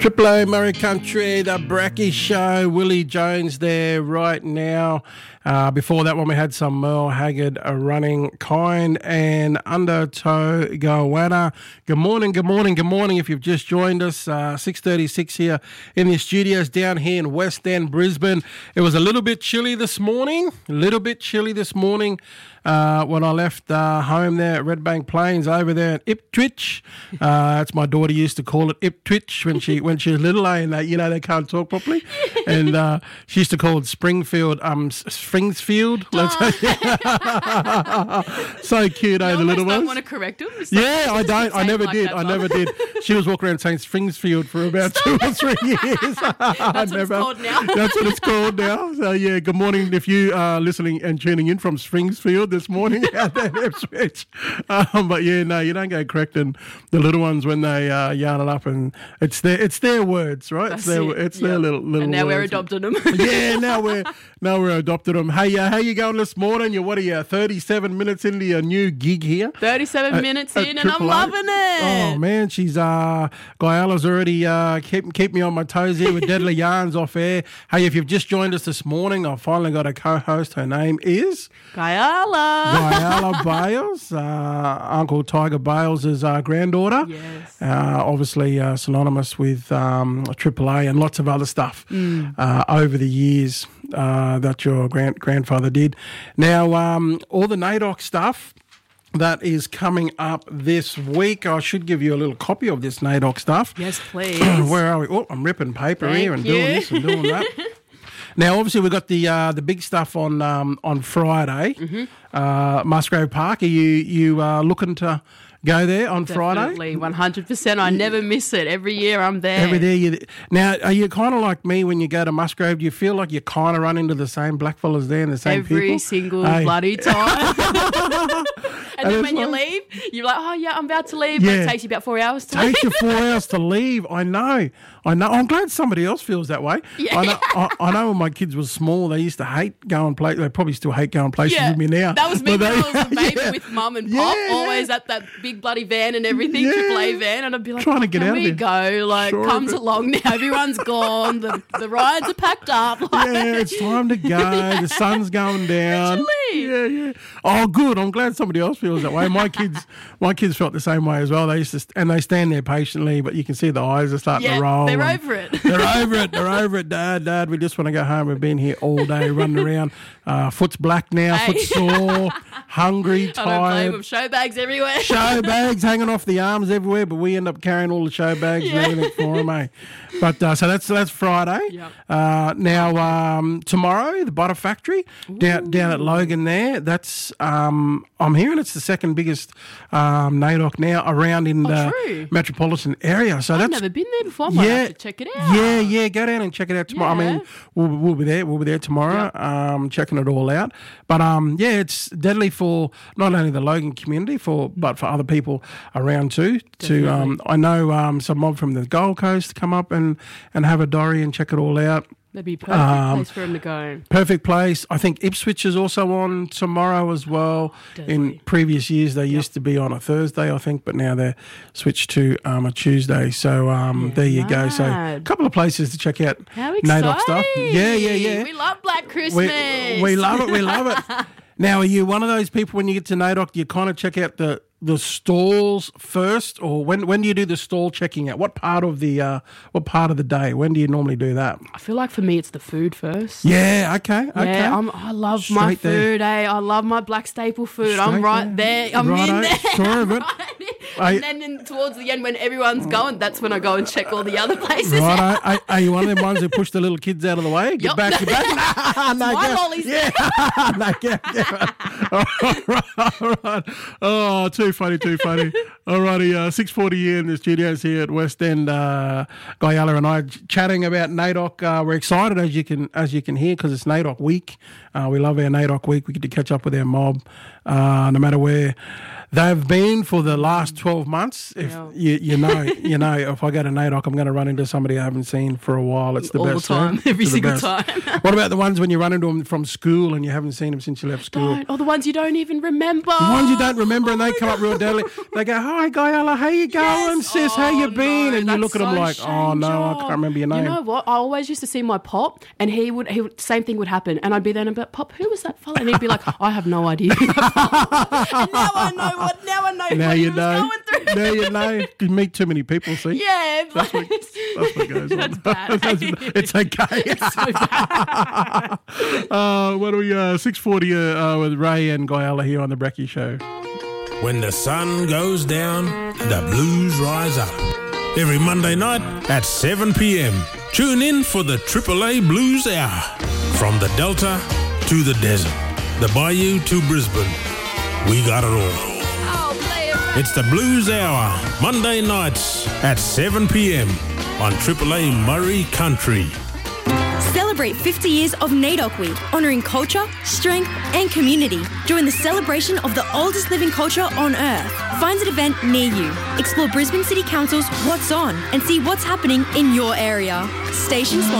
Triple A Murray Country, the Bracky Show, Willie Jones there right now. Before that one, we had some Merle Haggard running Kind and Undertow Goanna. Good morning, good morning, good morning. If you've just joined us, 6:36 here in the studios down here in West End, Brisbane. It was a little bit chilly this morning, when I left home there at Redbank Plains over there at Ipswich. That's my daughter used to call it Ipswich when she was little, and they can't talk properly. And she used to call it Springfield, Springsfield. So cute, the little ones. Don't want to correct them. Yeah, I don't. I never did. I never did. She was walking around saying Springsfield for about 2 or 3 years. That's what it's called now. That's what it's called now. So yeah, good morning if you are listening and tuning in from Springsfield this morning out there in Ipswich. But yeah, no, you don't go correcting the little ones when they yarn it up, and it's their words, right? It's their little and now words. we're adopting them. Yeah, now we're adopted them. Hey, how you going this morning? What are you, 37 minutes into your new gig here? 37 minutes in, and I'm loving it. Oh man, she's Guyala's already keep me on my toes here with Deadly Yarns off air. Hey, if you've just joined us this morning, I've finally got a co-host. Her name is Guyala Bales, Uncle Tiger Bales' granddaughter. Yes. Obviously synonymous with Triple A and lots of other stuff over the years that your grandfather did. Now, all the NAIDOC stuff that is coming up this week. I should give you a little copy of this NAIDOC stuff. Yes, please. Where are we? Oh, I'm ripping paper here and doing this and doing that. Now, obviously, we've got the big stuff on Friday. Mm-hmm. Musgrave Park. Are you looking to go there on Definitely, Friday? 100%. I never miss it. Every year I'm there. Now, are you kind of like me when you go to Musgrave? Do you feel like you kind of run into the same blackfellas there and the same people? Every single bloody time. And then when you leave, you're like, oh, yeah, I'm about to leave. But it takes you about 4 hours to leave. Takes you 4 hours to leave. I know. I'm glad somebody else feels that way. Yeah. I know when my kids were small, they used to hate going places. They probably still hate going places with me now. That was me when I was a baby with mum and pop, always at that big bloody van and everything, AAA van. And I'd be like, trying to get out of here. Go? Like, sure, comes along now. Everyone's gone. The rides are packed up. Yeah, it's time to go. The sun's going down. Literally. Yeah. Oh, good. I'm glad somebody else feels that way. My kids felt the same way as well. They used to, and they stand there patiently, but you can see the eyes are starting to roll. They're over it. They're over it. Dad, we just want to go home. We've been here all day running around. Foot's black now, foot's sore, hungry, tired. I don't blame them. Show bags everywhere. Show bags hanging off the arms everywhere, but we end up carrying all the show bags and everything for them, eh? But so that's Friday. Yep. Now tomorrow, the Butter Factory down at Logan there. That's I'm hearing it's the second biggest NAIDOC now around in the metropolitan area. So I've never been there before. I might have to check it out. Yeah. Go down and check it out tomorrow. Yeah. I mean, we'll be there. We'll be there tomorrow, checking it all out. But it's deadly for not only the Logan community, but for other people around too. Definitely. I know some mob from the Gold Coast come up and have a diary and check it all out. That'd be a perfect place for him to go. Perfect place. I think Ipswich is also on tomorrow as well. In previous years, they used to be on a Thursday, I think, but now they're switched to a Tuesday. So there you go. So a couple of places to check out NAIDOC stuff. Yeah. We love Black Christmas. We love it. We love it. Now, are you one of those people when you get to NAIDOC, do you kind of check out the stalls first, or when do you do the stall checking out? What part of the day? When do you normally do that? I feel like for me it's the food first. Yeah, okay. Yeah, I love my food. I love my black staple food. I'm right there. I'm in there. Sure of it. And then towards the end when everyone's going, that's when I go and check all the other places. Right. Are you one of them ones who push the little kids out of the way? Get back. No, my lollies. Yeah. All right. Oh, too funny. Alrighty, 6:40 in the studios here at West End. Guyala and I chatting about NAIDOC. We're excited as you can hear because it's NAIDOC week. We love our NAIDOC week. We get to catch up with our mob, no matter where they've been for the last 12 months. If you know, if I go to NAIDOC, I'm going to run into somebody I haven't seen for a while. It's the all best. the time, every single time. What about the ones when you run into them from school and you haven't seen them since you left school? Or the ones you don't even remember. The ones you don't remember, and they come up real deadly. They go, "Hi, Guyala, how you going, sis? How you been?" And you look at them like, "Oh no, I can't remember your name." You know what? I always used to see my pop, and he would same thing would happen, and I'd be there and be like, "Pop, who was that fella?" And he'd be like, "I have no idea." And now I know what he was going through. Now you know. You meet too many people, see? Yeah, that's what goes on. That's bad. It's okay. It's so bad. What are we? 6:40 with Ray and Guyala here on the Brekkie Show. When the sun goes down, the blues rise up. Every Monday night at 7 p.m. Tune in for the AAA Blues Hour. From the Delta to the desert, the Bayou to Brisbane, we got it all. It's the Blues Hour, Monday nights at 7 p.m. on AAA Murray Country. Celebrate 50 years of NAIDOC Week, honouring culture, strength and community. Join the celebration of the oldest living culture on earth. Find an event near you. Explore Brisbane City Council's What's On and see what's happening in your area. Station sponsor.